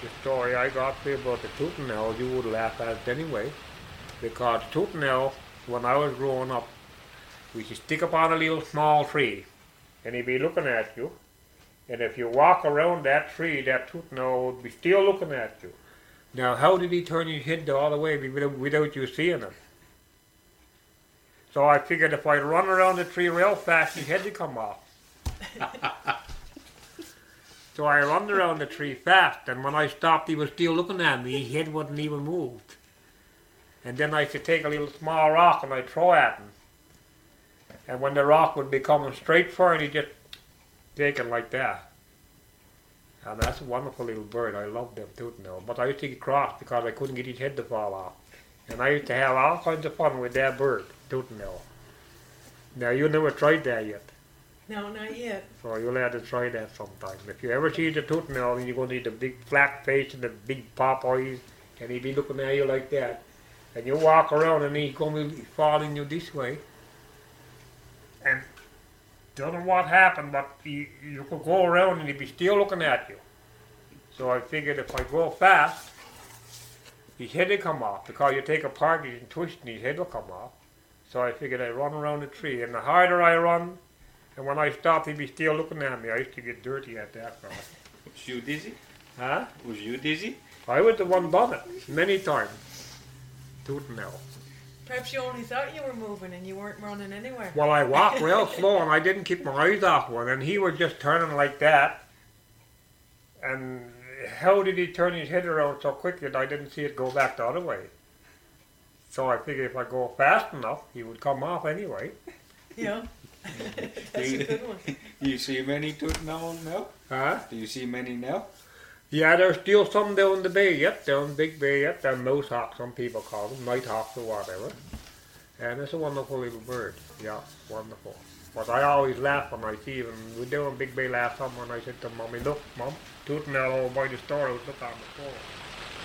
the story I got for you about the tooting owl, you would laugh at it anyway. Because tooting owl, when I was growing up, we used to stick up on a little small tree, and he'd be looking at you. And if you walk around that tree, that tooting owl would be still looking at you. Now, how did he turn his head all the way without you seeing him? So I figured if I'd run around the tree real fast, his head would come off. So I run around the tree fast, and when I stopped, he was still looking at me. His head wasn't even moved. And then I could take a little small rock and I'd throw at him. And when the rock would be coming straight for him, he'd just take it like that. And that's a wonderful little bird. I love them tooting owls. But I used to get cross because I couldn't get his head to fall off. And I used to have all kinds of fun with that bird, tooting owl. Now, you never tried that yet. No, not yet. So you'll have to try that sometime. If you ever see the tooting owl, you're going to see the big flat face and the big pop eyes, and he'll be looking at you like that. And you walk around and he's going to be following you this way. And don't know what happened, but you could go around and he'd be still looking at you. So I figured if I go fast, his head will come off, because you take a partridge and twist and his head will come off. So I figured I'd run around the tree, and the harder I run, and when I stopped, he'd be still looking at me. I used to get dirty at that point. Was you dizzy? Huh? Was you dizzy? I was the one done it, many times. Tooting owl. Perhaps you only thought you were moving and you weren't running anywhere. Well, I walked real slow, and I didn't keep my eyes off one, and he was just turning like that. And how did he turn his head around so quick that I didn't see it go back the other way? So I figured if I go fast enough, he would come off anyway. Yeah. That's a good one. Do you see many tooting owls now? Huh? Do you see many now? Yeah, there's still some down the bay yet, down Big Bay yet. They're mouse hawks, some people call them, night hawks or whatever. And it's a wonderful little bird. Yeah, wonderful. But I always laugh when I see them. We were doing Big Bay last summer, and I said to Mommy, look, Mom, tooting owl over by the storehouse, look on the floor.